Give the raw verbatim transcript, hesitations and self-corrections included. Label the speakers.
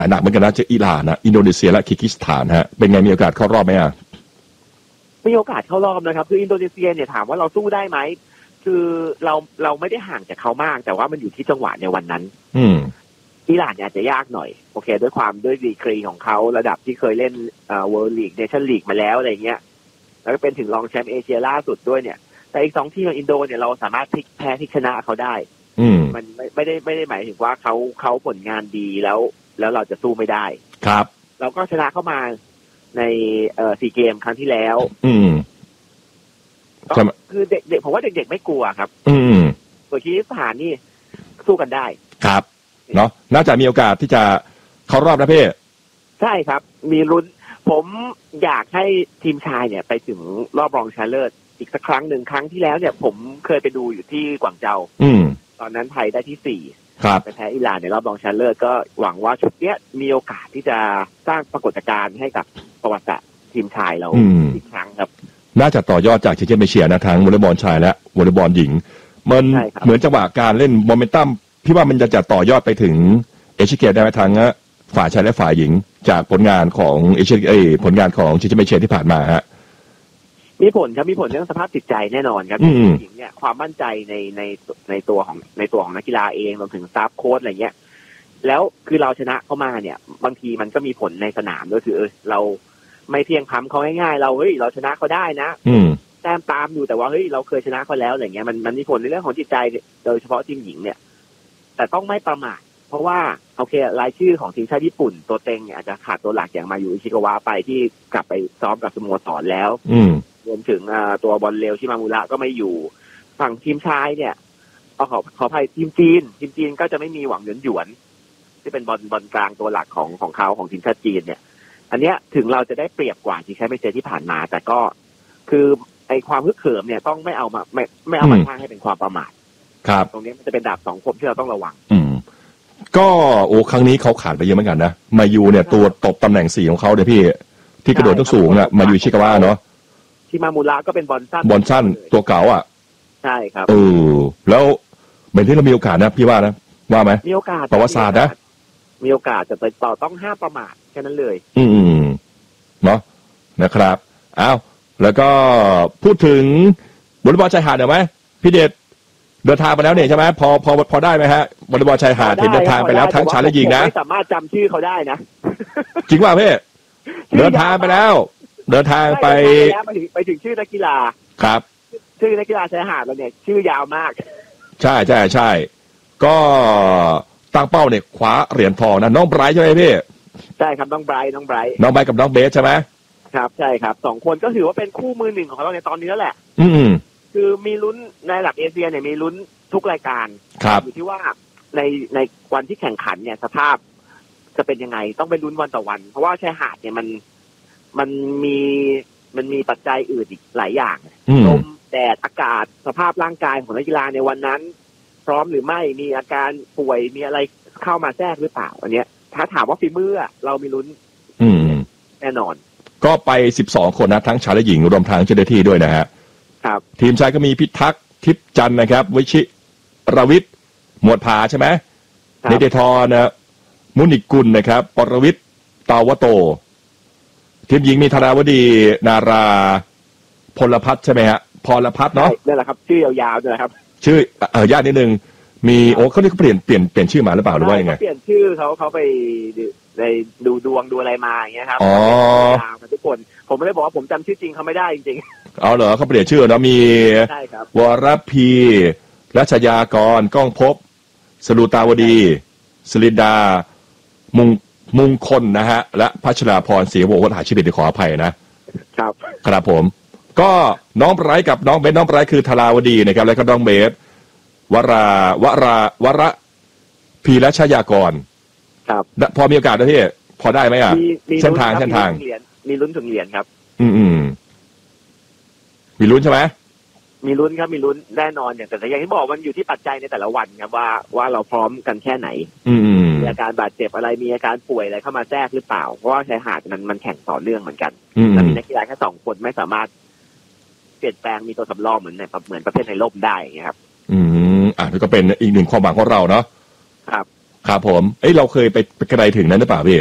Speaker 1: หนักเหมือนกันนะเจออิหร่านนะอินโดนีเซียและคิร์กิสถานฮะเป็นไงมีโอกาสเข้ารอบไหมอ่ะ
Speaker 2: มีโอกาสเข้ารอบนะครับคืออินโดนีเซียเนี่ยถามว่าเราสู้ได้ไหมคือเราเราไม่ได้ห่างจากเขามากแต่ว่ามันอยู่ที่จังหวะในวันนั้น
Speaker 1: อืม
Speaker 2: อิหร่านเนี่ยอาจจะยากหน่อยโอเคด้วยความด้วยดีกรีของเขาระดับที่เคยเล่นเอ่อ World League Nation League มาแล้วอะไรเงี้ยแล้วก็เป็นถึงรองแชมป์เอเชียล่าสุดด้วยเนี่ยแต่อีกสองทีมของอินโดเนี่ยเราสามารถพลิกแพ้พลิกชนะเขาได้
Speaker 1: อืม
Speaker 2: มันไม่ไม่ได้ไม่ได้หมายถึงว่าเขาเขาผลงานดีแล้วแล้วเราจะสู้ไม่ได้
Speaker 1: ครับ
Speaker 2: เราก็ชนะเข้ามาในเอ่อซีเกมครั้งที่แล้ว
Speaker 1: อืม
Speaker 2: ก็คือเด็กๆผมว่าเด็กๆไม่กลัวครับ
Speaker 1: อืม
Speaker 2: ตัวคีสถานนี่สู้กันได้
Speaker 1: ครับเนาะน่าจะมีโอกาสที่จะเข้ารอบนะพี่
Speaker 2: ใช่ครับมีลุ้นผมอยากให้ทีมชายเนี่ยไปถึงรอบรองชนะเลิศอีกสักครั้งหนึ่งครั้งที่แล้วเนี่ยผมเคยไปดูอยู่ที่กวางเจา
Speaker 1: อืม
Speaker 2: ตอนนั้นไทยได้ที่สี่
Speaker 1: ครับ
Speaker 2: ไปแพ้อิหร่านในรอบรองชนะเลิศก็หวังว่าชุดเนี้ยมีโอกาสที่จะสร้างปรากฏการณ์ให้กับประวัติศาสตร์ทีมชายเราอีกครั้งครับ
Speaker 1: น่าจะต่อยอดจากเชียร์เอเชียนะทั้งวอลเลย์บอลชายและวอลเลย์บอลหญิงมันเหมือนจังหวะการเล่นโมเมนตัมพี่ว่ามันจะจะต่อยอดไปถึงเอเชียเกมได้ไหมทั้งฝ่ายชายและฝ่ายหญิงจากผลงานของเอเชียเอผลงานของเชียร์เอเชียที่ผ่านมาฮะ
Speaker 2: มีผลครับมีผลเรื่องสภาพจิตใจแน่นอนครับหญิงเนี่ยความมั่นใจในในในตัวของในตัวของนักกีฬาเองรวมถึงสตาฟโค้ชอะไรเงี้ยแล้วคือเราชนะเข้ามาเนี่ยบางทีมันก็มีผลในสนามด้วยคือเออเราไม่เพียงพำเขาง่ายๆเราเฮ้ยเราชนะเขาได้นะแต้มตามอยู่แต่ว่าเฮ้ยเราเคยชนะเขาแล้วอะไรเงี้ยมันมันมีผลในเรื่องของจิตใจโดยเฉพาะทีมหญิงเนี่ยแต่ต้องไม่ประมาทเพราะว่าโอเครายชื่อของทีมชาติญี่ปุ่นตัวเต็งเนี่ยอาจจะขาดตัวหลักอย่างมาอยู่อิชิกาวะไปที่กลับไปซ้อมกับสโมสรแล้วรวมถึงตัวบอลเลวชิมามุระก็ไม่อยู่ฝั่งทีมชายเนี่ยเอาขอขออภัยทีมจีนทีมจีนก็จะไม่มีหวังหยวนหยวนที่เป็นบอลบอลกลางตัวหลักของของเขาของทีมชาติจีนเนี่ยอันเนี้ยถึงเราจะได้เปรียบกว่าที่ใช้ไม่เจอที่ผ่านมาแต่ก็คือไอความฮึกเหิมเนี่ยต้องไม่เอามาไม่ไม่เอามาสร้างให้เป็นความประมาท
Speaker 1: ครับ
Speaker 2: ตรงนี้มันจะเป็นดาบสองคมที่เราต้องระวัง
Speaker 1: อืมก็โอ้ครั้งนี้เขาขาดไปเยอะเหมือนกันนะมายูเนี่ยตัวตบตำแหน่งสี่ของเขาเดี๋ยวพี่ที่กระโดดทุกสูงน่ะมายูชิกาวะเนาะ
Speaker 2: ที่มามูระก็เป็นบอลสั้น
Speaker 1: บอลสั้นตัวเก่าอ่ะ
Speaker 2: ใช่ครับ
Speaker 1: เออแล้วเหมือนที่เรามีโอกาสนะพี่ว่านะว่าไหม
Speaker 2: มีโอกาส
Speaker 1: ประวัติศาสตร์นะ
Speaker 2: มีโอกาสจะไปต่อต้องห้ามประมาทแค่นั้นเลย
Speaker 1: อืมเนาะนะครับอ้าวแล้วก็พูดถึงวอลเลย์บอลชายหาดหน่อยไหมพี่เดชเดินทางไปแล้วเนี่ยใช่ไหมพอพอพอได้ไหมฮะวอลเลย์บอลชายหาดเห็นเดินทางไปแล้วทั้งชายและหญิงนะ
Speaker 2: ไม่สามารถจำชื่อเขาได้นะ
Speaker 1: จริงว่าพี่เดินทางไปแล้วเดินทางไป
Speaker 2: ไปถึงไปถึงชื่อนักกีฬา
Speaker 1: ครับ
Speaker 2: ชื่อนักกีฬาชายหาดเราเนี่ยชื่อยาวมาก
Speaker 1: ใช่ใช่ใช่ก็ตั้งเป้าเนี่ยคว้าเหรียญทองนะน้องไบรท์ใช่ไหมพี่
Speaker 2: ใช่ครับน้องไบรท์น้องไบรท์
Speaker 1: น้องไบรท์กับน้องเบสใช่ไหม
Speaker 2: ครับใช่ครับสองคนก็ถือว่าเป็นคู่มือหนึ่งของเราในตอนนี้แล้วแหละ
Speaker 1: อืม
Speaker 2: คือมีลุ้นในระดับเอเชียเนี่ยมีลุ้นทุกรายการอยู่ที่ว่าในในวันที่แข่งขันเนี่ยสภาพจะเป็นยังไงต้องไปลุ้นวันต่อวันเพราะว่าชายหาดเนี่ยมันมันมีมันมีปัจจัยอื่นอีกหลายอย่างลมแดดอากาศสภาพร่างกายของนักกีฬาในวันนั้นพร้อมหรือไม่มีอาการป่วยมีอะไรเข้ามาแทรกหรือเปล่าอันเนี้ยถ้าถามว่าฝีมือเรามีลุ้นแน่นอน
Speaker 1: ก็ไปสิบสองคนนะทั้งชายและหญิงรวมทั้งเจ้าหน้าที่ด้วยนะฮะ
Speaker 2: ครับ
Speaker 1: ทีมชายก็มีพิทักษ์ทิพย์จันทร์นะครับวิชิรวิทย์หมวดผาใช่ไหมเนเดทรนะมุนิกุลนะครับปรวิทย์ตาวโตทีมหญิงมีธาราวดีนาราพลพัฒน์ใช่ไหมฮะพลพัฒน์เนาะ
Speaker 2: นั่นแหละครับชื่อยาวๆด้วยครับ
Speaker 1: ชื่อเออญาตินิดนึงมีโอ้เขานี่เขาเปลี่ยนเปลี่ยนเปลี่ยนชื่อมาหรือเปล่าหรือว่ายังไง
Speaker 2: เปลี่ยนชื่อเขาเขาไปในดูดวงดูอะไรมาอย่างเงี้ยครับ
Speaker 1: อ๋อ
Speaker 2: ทุกคนผมไม่ได้บอกว่าผมจำชื่อจริงเขาไม่ได้จริง
Speaker 1: ๆเอาเหรอเขาเปลี่ยนชื่อเนาะมี
Speaker 2: ใช่ครับ
Speaker 1: วรพีรัชยากรก้องภพสรุตาวดีสลิดามุงมุงคลนะฮะและพัชราพรศรีวงศ์วัฒนาชีวิตขออภัยนะครับครับผมก็น้องไบรท์กับน้องเบสน้องไบรท์คือธาราวดีนะครับแล้วก็น้องเบสวราวราวระพีรัชยากร
Speaker 2: ครับ
Speaker 1: พอมีโอกาสนะพี่พอได้ไหมอ่ะเส้นทางเส้นทาง
Speaker 2: มีลุ้นถึงเหรียญครับ
Speaker 1: อืมอืมมีลุ้นใช่ไหม
Speaker 2: มีลุ้นครับมีลุ้นแน่นอนอย่างแต่อย่างที่บอกมันอยู่ที่ปัจจัยในแต่ละวันครับว่าว่าเราพร้อมกันแค่ไหน
Speaker 1: อืม
Speaker 2: มีอาการบาดเจ็บอะไรมีอาการป่วยอะไรเข้ามาแทรกหรือเปล่าเพราะว่าชายหาดมันมันแข่งต่อเนื่องเหมือนกันแล้วมีนักกีฬาแค่สองคนไม่สามารถเปลี่ยนแปลงมีตัวสำรองเหมือนในเหมือนประเภทในร่มได้อย่างเงี้ยครับ
Speaker 1: อืมอ่ะนี่ก็เป็นอีกหนึ่งความหวังของเราเนาะ
Speaker 2: ครับ
Speaker 1: ครับผมเอ้ยเราเคยไปไปกระไดถึงนั้นหรือเปล่าพี่